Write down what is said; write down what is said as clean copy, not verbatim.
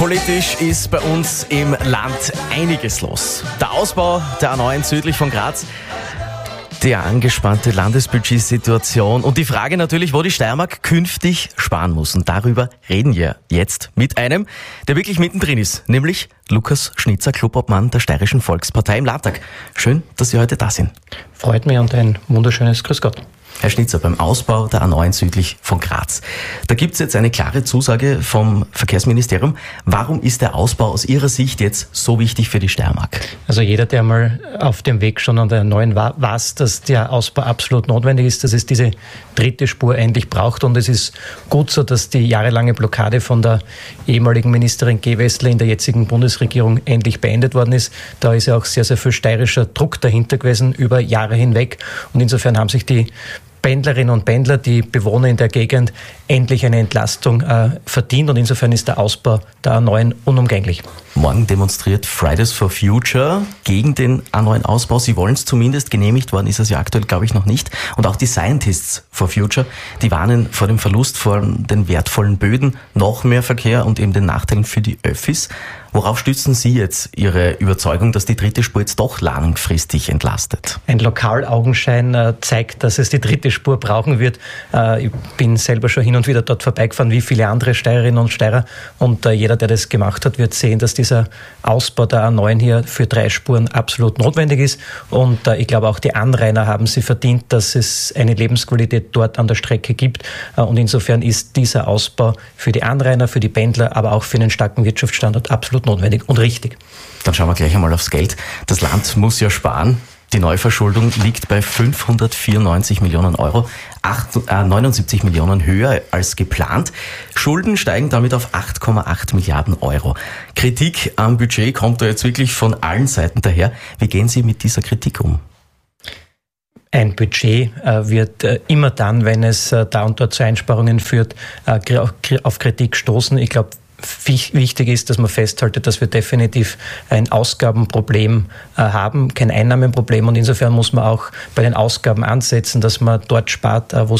Politisch ist bei uns im Land einiges los. Der Ausbau der A9 südlich von Graz, die angespannte Landesbudgetsituation und die Frage natürlich, wo die Steiermark künftig sparen muss. Und darüber reden wir jetzt mit einem, der wirklich mittendrin ist, nämlich Lukas Schnitzer, Clubobmann der Steirischen Volkspartei im Landtag. Schön, dass Sie heute da sind. Freut mich und ein wunderschönes Grüß Gott. Herr Schnitzer, beim Ausbau der A9 südlich von Graz, da gibt es jetzt eine klare Zusage vom Verkehrsministerium. Warum ist der Ausbau aus Ihrer Sicht jetzt so wichtig für die Steiermark? Also jeder, der mal auf dem Weg schon an der A9 war, weiß, dass der Ausbau absolut notwendig ist, dass es diese dritte Spur endlich braucht. Und es ist gut so, dass die jahrelange Blockade von der ehemaligen Ministerin Gewessler in der jetzigen Bundesregierung endlich beendet worden ist. Da ist ja auch sehr, sehr viel steirischer Druck dahinter gewesen über Jahre hinweg. Und insofern haben sich die Pendlerinnen und Pendler, die Bewohner in der Gegend, endlich eine Entlastung verdient. Und insofern ist der Ausbau der A9 unumgänglich. Morgen demonstriert Fridays for Future gegen den A9-Ausbau. Sie wollen es zumindest, genehmigt worden ist es ja aktuell, glaube ich, noch nicht. Und auch die Scientists for Future, die warnen vor dem Verlust von den wertvollen Böden, noch mehr Verkehr und eben den Nachteilen für die Öffis. Worauf stützen Sie jetzt Ihre Überzeugung, dass die dritte Spur jetzt doch langfristig entlastet? Ein Lokalaugenschein zeigt, dass es die dritte Spur brauchen wird. Ich bin selber schon hin und wieder dort vorbeigefahren, wie viele andere Steirerinnen und Steirer. Und jeder, der das gemacht hat, wird sehen, dass dieser Ausbau der A9 hier für 3 Spuren absolut notwendig ist. Und ich glaube, auch die Anrainer haben sie verdient, dass es eine Lebensqualität dort an der Strecke gibt. Und insofern ist dieser Ausbau für die Anrainer, für die Pendler, aber auch für einen starken Wirtschaftsstandort absolut notwendig und richtig. Dann schauen wir gleich einmal aufs Geld. Das Land muss ja sparen. Die Neuverschuldung liegt bei 594 Millionen Euro, 79 Millionen höher als geplant. Schulden steigen damit auf 8,8 Milliarden Euro. Kritik am Budget kommt da jetzt wirklich von allen Seiten daher. Wie gehen Sie mit dieser Kritik um? Ein Budget wird immer dann, wenn es da und dort zu Einsparungen führt, auf Kritik stoßen. Ich glaube, wichtig ist, dass man festhält, dass wir definitiv ein Ausgabenproblem haben, kein Einnahmenproblem. Und insofern muss man auch bei den Ausgaben ansetzen, dass man dort spart, wo